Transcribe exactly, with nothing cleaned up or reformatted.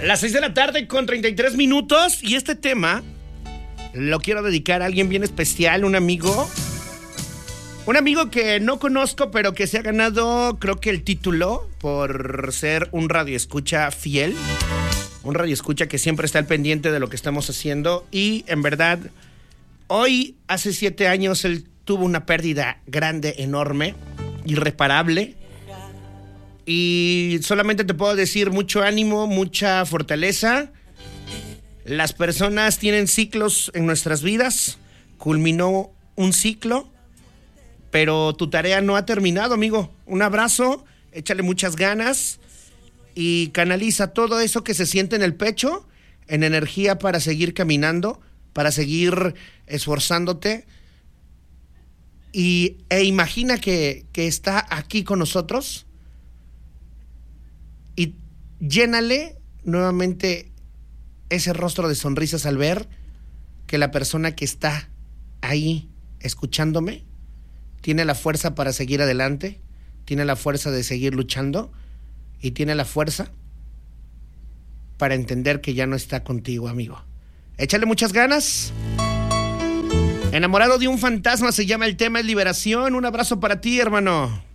Las seis de la tarde con treinta y tres minutos. Y este tema lo quiero dedicar a alguien bien especial, un amigo. Un amigo que no conozco, pero que se ha ganado, creo que el título por ser un radioescucha fiel. Un radioescucha que siempre está al pendiente de lo que estamos haciendo. Y en verdad, hoy, hace siete años, él tuvo una pérdida grande, enorme, irreparable. Y solamente te puedo decir mucho ánimo, mucha fortaleza. Las personas tienen ciclos en nuestras vidas. Culminó un ciclo, pero tu tarea no ha terminado, amigo. Un abrazo, échale muchas ganas y canaliza todo eso que se siente en el pecho en energía para seguir caminando, para seguir esforzándote. Y, e imagina que, que está aquí con nosotros. Y llénale nuevamente ese rostro de sonrisas al ver que la persona que está ahí escuchándome tiene la fuerza para seguir adelante, tiene la fuerza de seguir luchando y tiene la fuerza para entender que ya no está contigo, amigo. Échale muchas ganas. Enamorado de un fantasma se llama el tema, es Liberación. Un abrazo para ti, hermano.